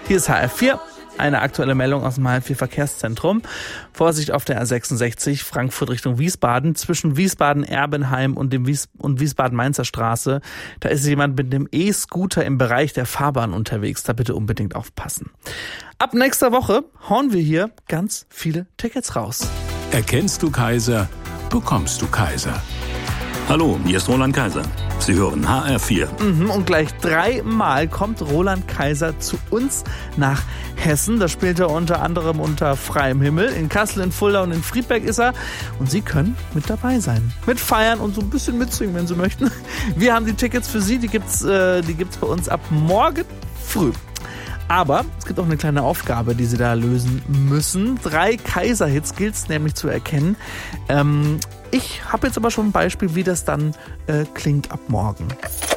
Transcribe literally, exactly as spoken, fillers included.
Hier ist H F vier. Eine aktuelle Meldung aus dem H F vier Verkehrszentrum. Vorsicht auf der A sechsundsechzig, Frankfurt Richtung Wiesbaden, zwischen Wiesbaden-Erbenheim und dem Wies- und Wiesbaden-Mainzer Straße. Da ist jemand mit dem E-Scooter im Bereich der Fahrbahn unterwegs. Da bitte unbedingt aufpassen. Ab nächster Woche hauen wir hier ganz viele Tickets raus. Erkennst du Kaiser, bekommst du Kaiser. Hallo, hier ist Roland Kaiser. Sie hören H R vier. Mhm, und gleich dreimal kommt Roland Kaiser zu uns nach Hessen. Da spielt er unter anderem unter freiem Himmel. In Kassel, in Fulda und in Friedberg ist er. Und Sie können mit dabei sein. Mit feiern und so ein bisschen mitsingen, wenn Sie möchten. Wir haben die Tickets für Sie. Die gibt's, äh, die gibt's bei uns ab morgen früh. Aber es gibt auch eine kleine Aufgabe, die Sie da lösen müssen. Drei Kaiser-Hits gilt es nämlich zu erkennen. Ähm, ich habe jetzt aber schon ein Beispiel, wie das dann äh, klingt ab morgen.